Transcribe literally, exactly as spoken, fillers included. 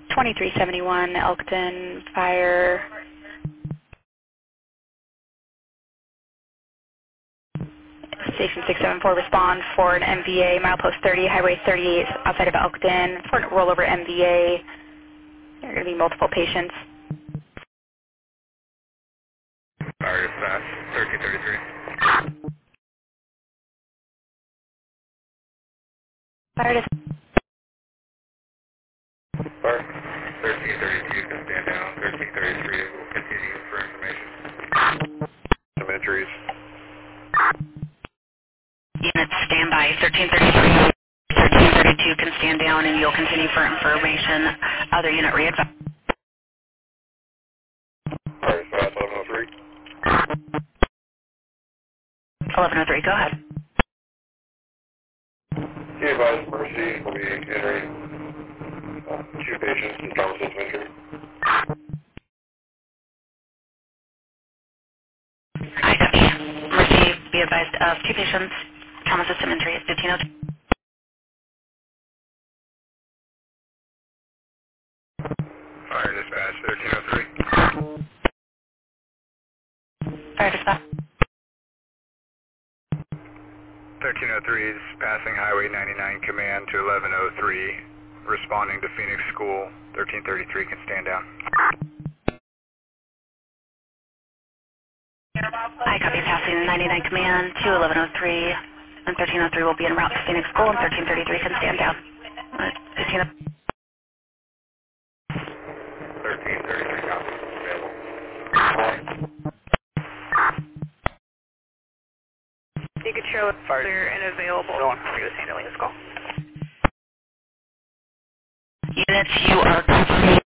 twenty-three seventy-one Elkton Fire. Station six seven four respond for an M V A, milepost thirty, Highway thirty-eight outside of Elkton. For a rollover M V A, there are going to be multiple patients. Fire dispatch, thirteen thirty-three. Fire dispatch. Fire. thirteen thirty-two can stand down. thirteen thirty-three will continue for information. Some entries. Units standby, thirteen thirty-three, thirteen thirty-two can stand down and you'll continue for information. Other unit re-advise. Fire dispatch, eleven oh three. eleven oh three, go ahead. Be advised, Mercy will be entering uh, two patients in trauma system entry. I copy. Mercy, be advised of two patients, trauma system entry at fifteen oh two. Fire dispatch, thirteen oh three. Fire dispatch. thirteen oh three is passing Highway ninety-nine command to eleven oh three, responding to Phoenix School. thirteen thirty-three can stand down. I copy passing ninety-nine command to eleven oh three, and thirteen oh three will be en route to Phoenix School, and thirteen thirty-three can stand down. Uh, fifteen oh thirteen thirty-three copies available. You could show if they're unavailable for you handling this call. units, you are